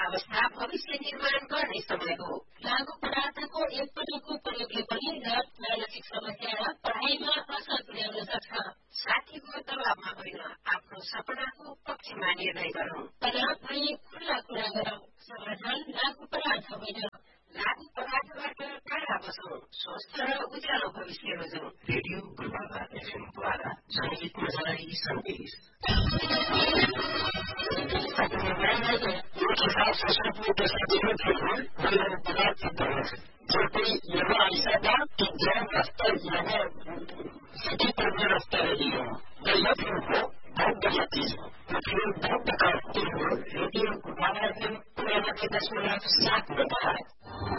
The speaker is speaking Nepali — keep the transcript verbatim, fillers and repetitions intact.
अवस्था भविष्य निर्माण गर्ने समय हो। लागू पदार्थको एकपटकको प्रयोगले पनि लत, मानसिक समस्या र पढाइमा असर पुर्याउन सक्छ। साथीको दबावमा होइन, आफ्नो सपनाको पक्षमा निर्णय गरौं। तनाव भई खुल्ला कुरा गरौं। समाधान लागू पदार्थ होइन। लागू पदार्थबाट टाढा बसौं। स्वस्थ र उज्यालो भविष्य रोजौं। रेडियो गुलबाबा एफएमद्वारा जनहितमा जारी सन्देश। जब कोई यहाँ ऐसा था कि जब रास्ता यहाँ